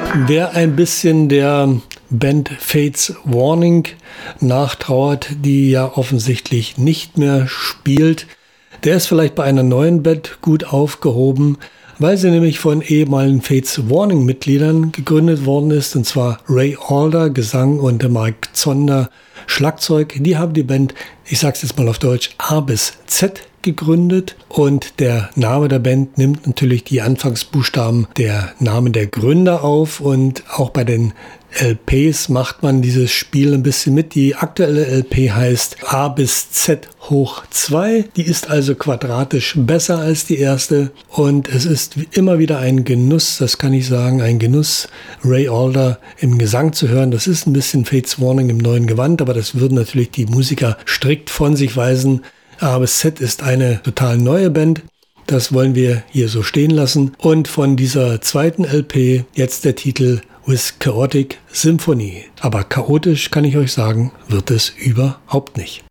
Wer ein bisschen der Band Fates Warning nachtrauert, die ja offensichtlich nicht mehr spielt, der ist vielleicht bei einer neuen Band gut aufgehoben, weil sie nämlich von ehemaligen Fates Warning Mitgliedern gegründet worden ist, und zwar Ray Alder, Gesang, und Mike Zonder, Schlagzeug. Die haben die Band, ich sag's jetzt mal auf Deutsch, A bis Z gegründet, und der Name der Band nimmt natürlich die Anfangsbuchstaben der Namen der Gründer auf, und auch bei den LPs macht man dieses Spiel ein bisschen mit. Die aktuelle LP heißt A bis Z hoch 2. Die ist also quadratisch besser als die erste, und es ist immer wieder ein Genuss, das kann ich sagen, ein Genuss, Ray Alder im Gesang zu hören. Das ist ein bisschen Fates Warning im neuen Gewand, aber das würden natürlich die Musiker strikt von sich weisen. A bis Z ist eine total neue Band. Das wollen wir hier so stehen lassen. Und von dieser zweiten LP jetzt der Titel With Chaotic Symphony. Aber chaotisch, kann ich euch sagen, wird es überhaupt nicht.